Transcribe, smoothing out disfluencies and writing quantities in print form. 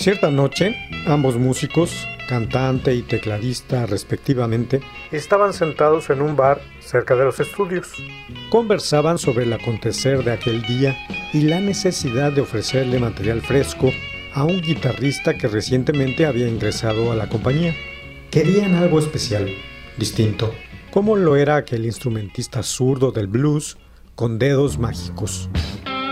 Cierta noche, ambos músicos, cantante y tecladista respectivamente, estaban sentados en un bar cerca de los estudios. Conversaban sobre el acontecer de aquel día y la necesidad de ofrecerle material fresco a un guitarrista que recientemente había ingresado a la compañía. Querían algo especial, distinto, como lo era aquel instrumentista zurdo del blues con dedos mágicos.